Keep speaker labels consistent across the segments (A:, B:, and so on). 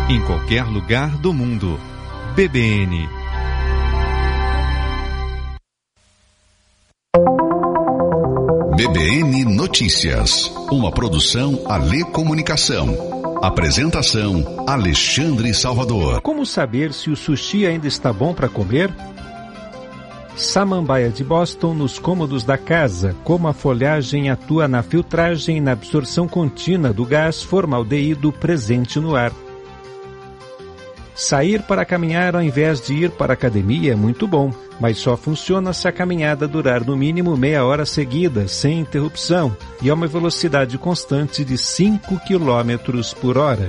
A: em qualquer lugar do mundo. BBN.
B: BBN Notícias, uma produção Alê Comunicação. Apresentação Alexandre Salvador.
C: Como saber se o sushi ainda está bom para comer? Samambaia de Boston nos cômodos da casa, como a folhagem atua na filtragem e na absorção contínua do gás formaldeído presente no ar. Sair para caminhar ao invés de ir para a academia é muito bom, mas só funciona se a caminhada durar no mínimo meia hora seguida, sem interrupção, e a uma velocidade constante de 5 km por hora.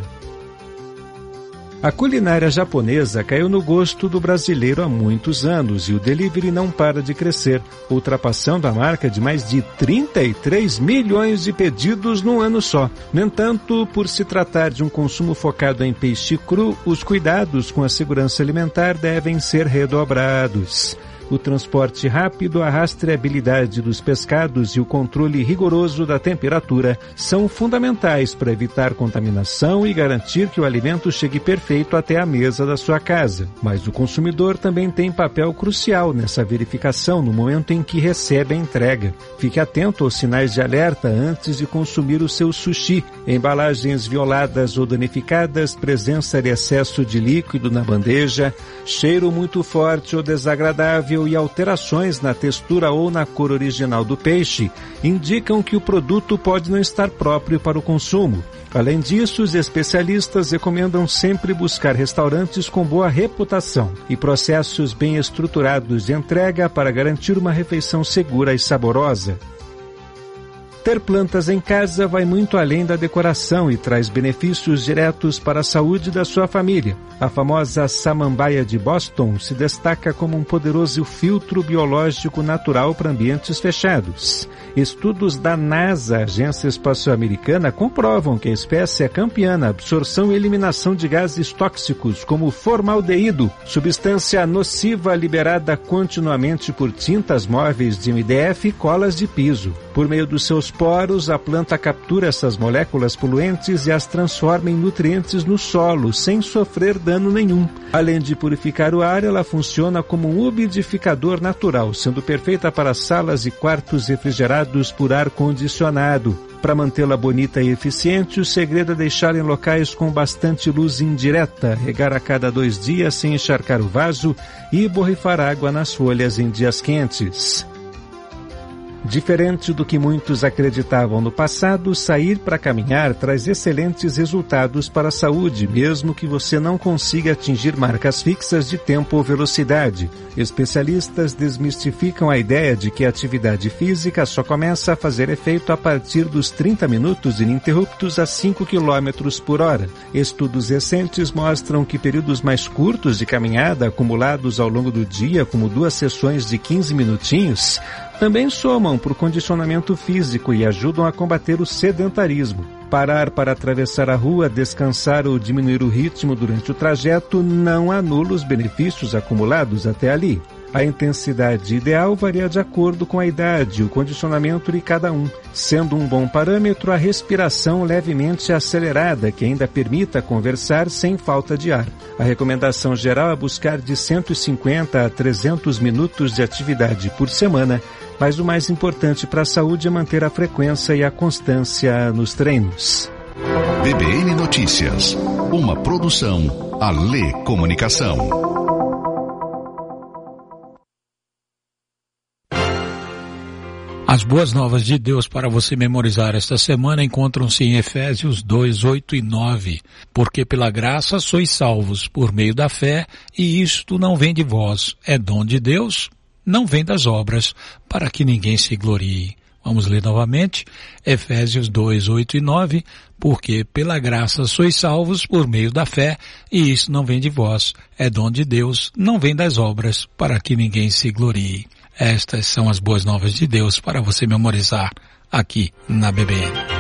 C: A culinária japonesa caiu no gosto do brasileiro há muitos anos e o delivery não para de crescer, ultrapassando a marca de mais de 33 milhões de pedidos num ano só. No entanto, por se tratar de um consumo focado em peixe cru, os cuidados com a segurança alimentar devem ser redobrados. O transporte rápido, a rastreabilidade dos pescados e o controle rigoroso da temperatura são fundamentais para evitar contaminação e garantir que o alimento chegue perfeito até a mesa da sua casa. Mas o consumidor também tem papel crucial nessa verificação no momento em que recebe a entrega. Fique atento aos sinais de alerta antes de consumir o seu sushi. Embalagens violadas ou danificadas, presença de excesso de líquido na bandeja, cheiro muito forte ou desagradável e alterações na textura ou na cor original do peixe indicam que o produto pode não estar próprio para o consumo. Além disso, os especialistas recomendam sempre buscar restaurantes com boa reputação e processos bem estruturados de entrega para garantir uma refeição segura e saborosa. Ter plantas em casa vai muito além da decoração e traz benefícios diretos para a saúde da sua família. A famosa samambaia de Boston se destaca como um poderoso filtro biológico natural para ambientes fechados. Estudos da NASA, Agência Espacial Americana, comprovam que a espécie é campeã na absorção e eliminação de gases tóxicos, como formaldeído, substância nociva liberada continuamente por tintas móveis de MDF e colas de piso. Por meio dos seus poros, a planta captura essas moléculas poluentes e as transforma em nutrientes no solo, sem sofrer dano nenhum. Além de purificar o ar, ela funciona como um umidificador natural, sendo perfeita para salas e quartos refrigerados por ar-condicionado. Para mantê-la bonita e eficiente, o segredo é deixá-la em locais com bastante luz indireta, regar a cada 2 dias sem encharcar o vaso e borrifar água nas folhas em dias quentes. Diferente do que muitos acreditavam no passado, sair para caminhar traz excelentes resultados para a saúde, mesmo que você não consiga atingir marcas fixas de tempo ou velocidade. Especialistas desmistificam a ideia de que a atividade física só começa a fazer efeito a partir dos 30 minutos ininterruptos a 5 km por hora. Estudos recentes mostram que períodos mais curtos de caminhada, acumulados ao longo do dia, como 2 sessões de 15 minutinhos, também somam para o condicionamento físico e ajudam a combater o sedentarismo. Parar para atravessar a rua, descansar ou diminuir o ritmo durante o trajeto não anula os benefícios acumulados até ali. A intensidade ideal varia de acordo com a idade e o condicionamento de cada um, sendo um bom parâmetro a respiração levemente acelerada, que ainda permita conversar sem falta de ar. A recomendação geral é buscar de 150 a 300 minutos de atividade por semana, mas o mais importante para a saúde é manter a frequência e a constância nos treinos.
B: BBN Notícias, uma produção Alê Comunicação.
D: As boas novas de Deus para você memorizar esta semana encontram-se em Efésios 2, 8 e 9. Porque pela graça sois salvos por meio da fé, e isto não vem de vós, é dom de Deus, não vem das obras, para que ninguém se glorie. Vamos ler novamente, Efésios 2, 8 e 9. Porque pela graça sois salvos por meio da fé, e isso não vem de vós, é dom de Deus, não vem das obras, para que ninguém se glorie. Estas são as boas novas de Deus para você memorizar aqui na BBN.